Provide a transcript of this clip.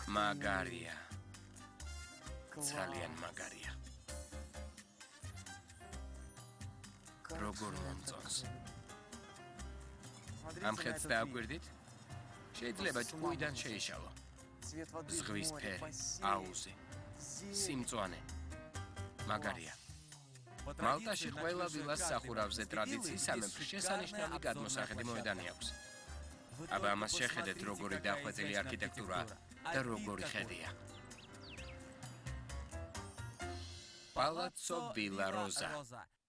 მაგარია. ძალიან მაგარია. როგორ მომწონს. ამ ხედს დააკვირდით? შეიძლება ჭკუიდან შეიშალო. ზღვის ფერი, აუზი, სიმწვანე. მაგარია. მალტაში ყველა ვილას სახურავზე ტრადიციის სამეფოს შესანიშნავი გადმოსახედი მოედანი აქვს. აბა ამას შეხედეთ, როგორი დახვეწილი არქიტექტურაა და როგორი ხედია. Palazzo Villa Rosa.